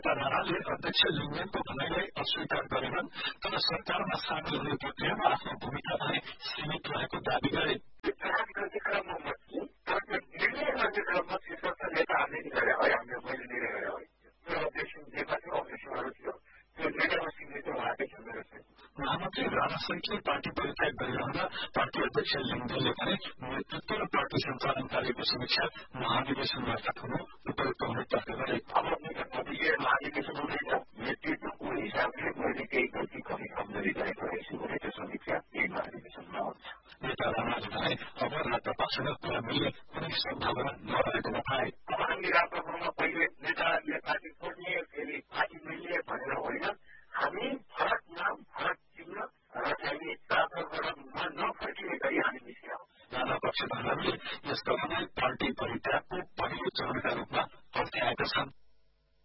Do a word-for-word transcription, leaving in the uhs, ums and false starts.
राणाले अध्यक्ष लिङ्गेनको भनाइलाई अस्वीकार गरेनन् तर सरकारमा सामेल हुने प्रक्रियामा आफ्नो भूमिका भने सीमित रहेको दावी गरे। महामन्त्री राणा सहितले पार्टी परित्याग गरिरहँदा पार्टी अध्यक्ष लिङ्गेनले भने नेतृत्व र पार्टी सञ्चालन कार्यको समीक्षा महाधिवेशन मार्फत हुनु